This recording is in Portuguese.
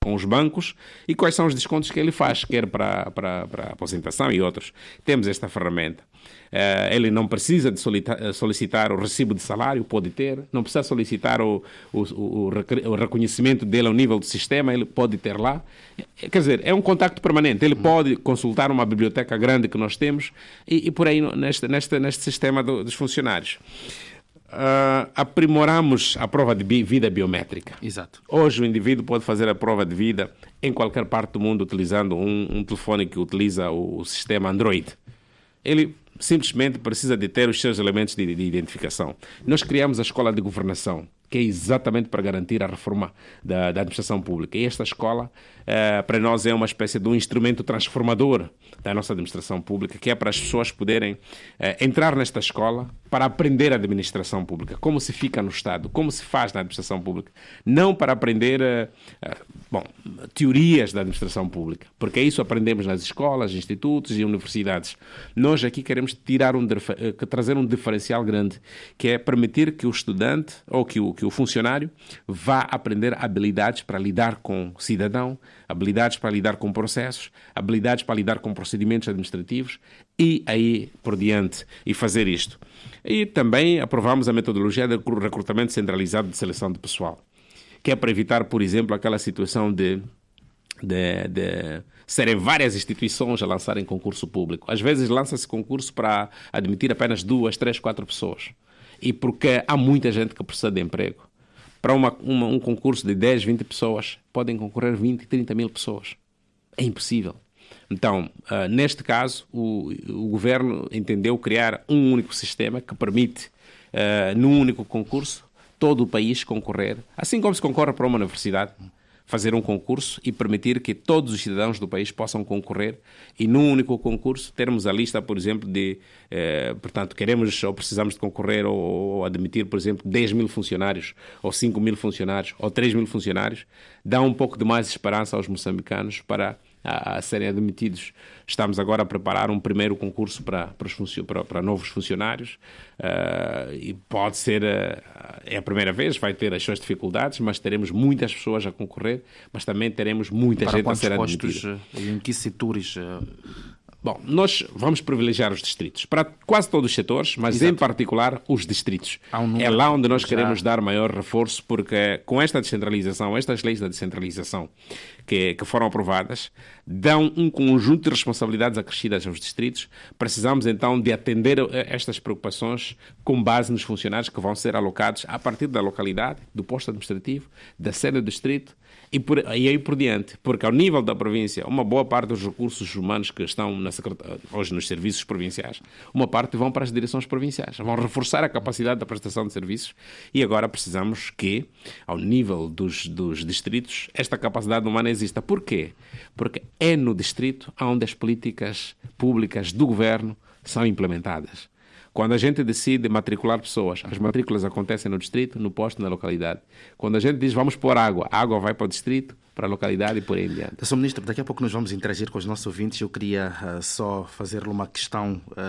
com os bancos e quais são os descontos que ele faz, quer para aposentação e outros. Temos esta ferramenta. Ele não precisa de solicitar o recibo de salário, pode ter, não precisa solicitar o reconhecimento dele ao nível do sistema, ele pode ter lá. Quer dizer, é um contacto permanente. Ele pode consultar uma biblioteca grande que nós temos e por aí neste sistema dos funcionários. Aprimoramos a prova de vida biométrica. Exato. Hoje o indivíduo pode fazer a prova de vida em qualquer parte do mundo utilizando um telefone que utiliza o sistema Android. Ele simplesmente precisa de ter os seus elementos de identificação. Nós criamos a Escola de Governação, que é exatamente para garantir a reforma da administração pública. E esta escola, para nós, é uma espécie de um instrumento transformador da nossa administração pública, que é para as pessoas poderem entrar nesta escola para aprender a administração pública, como se fica no Estado, como se faz na administração pública. Não para aprender teorias da administração pública, porque isso aprendemos nas escolas, institutos e universidades. Nós aqui queremos trazer um diferencial grande, que é permitir que o estudante ou que o funcionário vá aprender habilidades para lidar com o cidadão, habilidades para lidar com processos, habilidades para lidar com procedimentos administrativos e aí por diante, e fazer isto. E também aprovamos a metodologia de recrutamento centralizado de seleção de pessoal, que é para evitar, por exemplo, aquela situação de serem várias instituições a lançarem concurso público. Às vezes lança-se concurso para admitir apenas 2, 3, 4 pessoas. E porque há muita gente que precisa de emprego. Para um concurso de 10, 20 pessoas, podem concorrer 20, 30 mil pessoas. É impossível. Então, neste caso, o governo entendeu criar um único sistema que permite, num único concurso, todo o país concorrer, assim como se concorre para uma universidade, fazer um concurso e permitir que todos os cidadãos do país possam concorrer e num único concurso termos a lista, por exemplo, portanto, queremos ou precisamos de concorrer ou admitir, por exemplo, 10 mil funcionários, ou 5 mil funcionários, ou 3 mil funcionários, dá um pouco de mais esperança aos moçambicanos para a serem admitidos. Estamos agora a preparar um primeiro concurso para novos funcionários e pode ser, é a primeira vez, vai ter as suas dificuldades, mas teremos muitas pessoas a concorrer, mas também teremos muita gente a ser admitida. Em que setores? Bom, nós vamos privilegiar os distritos para quase todos os setores, mas em particular os distritos. É lá onde nós queremos dar maior reforço, porque com esta descentralização, estas leis da descentralização que foram aprovadas, dão um conjunto de responsabilidades acrescidas aos distritos. Precisamos então de atender estas preocupações com base nos funcionários que vão ser alocados a partir da localidade, do posto administrativo, da sede do distrito, e aí por diante, porque ao nível da província, uma boa parte dos recursos humanos que estão hoje nos serviços provinciais, uma parte vão para as direções provinciais, vão reforçar a capacidade da prestação de serviços e agora precisamos que, ao nível dos distritos, esta capacidade humana exista. Porquê? Porque é no distrito onde as políticas públicas do governo são implementadas. Quando a gente decide matricular pessoas, as matrículas acontecem no distrito, no posto, na localidade. Quando a gente diz vamos pôr água, a água vai para o distrito, para a localidade e por aí em diante. Sr. Ministro, daqui a pouco nós vamos interagir com os nossos ouvintes. Eu queria só fazer-lhe uma questão